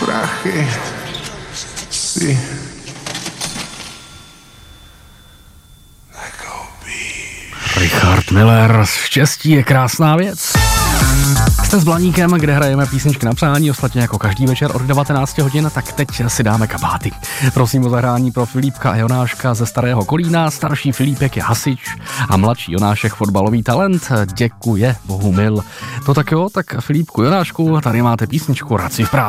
prachy si nekoupíš. Richard Miller, štěstí je krásná věc. Jste s Blaníkem, kde hrajeme písničky na přání, ostatně jako každý večer od 19 hodin, tak teď si dáme kabáty. Prosím o zahrání pro Filipka a Jonáška ze Starého Kolína, starší Filipek je hasič a mladší Jonášek fotbalový talent. Děkuje Bohumil. To tak jo, tak Filipku, Jonášku, tady máte písničku Rad si v práci.